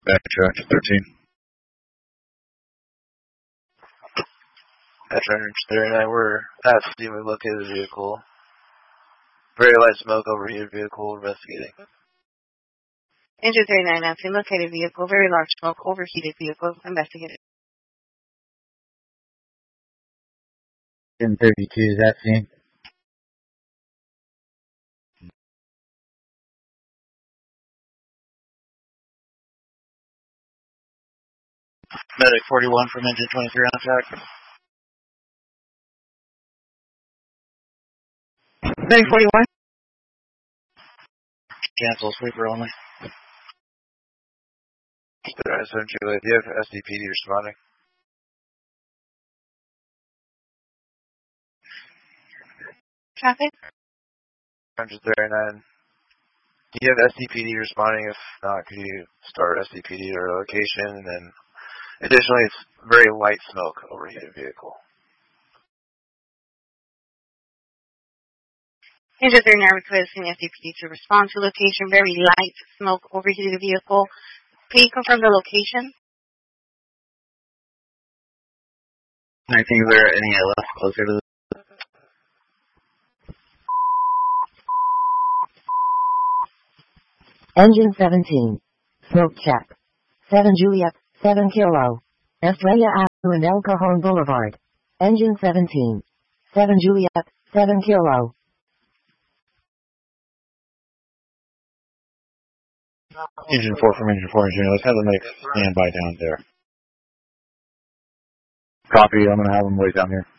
Metro Engine 13. Metro Engine 39, we're at Steamer located vehicle. Very light smoke, overheated vehicle, investigating. Engine 39, at located vehicle, very large smoke, overheated vehicle, investigated. Engine 32 is at scene. Medic 41 from Engine 23 on track. Medic 41. Cancel, sweeper only. Do you have SDPD responding? Traffic? Engine 39. Do you have SDPD responding? If not, could you start SDPD at our location? And then, additionally, it's very light smoke, overheated vehicle. Engine 39 requesting SDPD to respond to location, very light smoke, overheated vehicle. Can you confirm the location? I think is there any LF closer to the Engine 17. Smoke check. 7 Juliet, 7 Kilo. Estrella Avenue and El Cajon Boulevard. Engine 17. 7 Juliet, 7 Kilo. Engine 4 from Engine 4 Engineer. Let's have them make standby down there. Copy. I'm going to have them wait down here.